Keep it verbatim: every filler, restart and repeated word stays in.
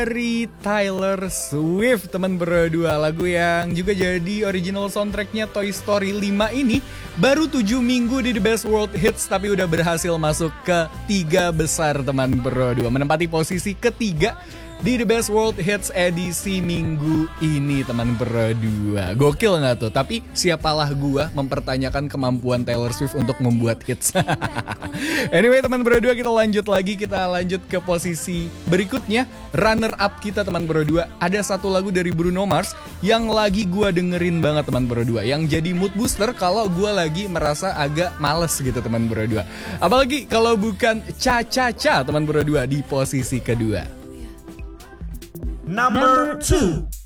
Dari Taylor Swift, teman berdua. Lagu yang juga jadi original soundtracknya Toy Story lima ini baru tujuh minggu di The Best World Hits, tapi udah berhasil masuk ke tiga besar, teman berdua. Menempati posisi ketiga di The Best World Hits edisi minggu ini, teman berdua. Gokil gak tuh? Tapi siapalah gua mempertanyakan kemampuan Taylor Swift untuk membuat hits. Anyway, teman berdua, kita lanjut lagi. Kita lanjut ke posisi berikutnya. Runner up kita, teman berdua, ada satu lagu dari Bruno Mars yang lagi gua dengerin banget, teman berdua, yang jadi mood booster kalau gua lagi merasa agak males gitu, teman berdua. Apalagi kalau bukan Cha Cha Cha, teman berdua, di posisi kedua. Number two.